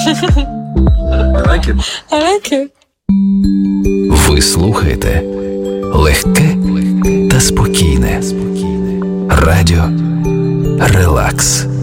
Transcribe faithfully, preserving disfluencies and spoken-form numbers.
I like it. I like it. Ви слухаєте легке та спокійне радіо Релакс.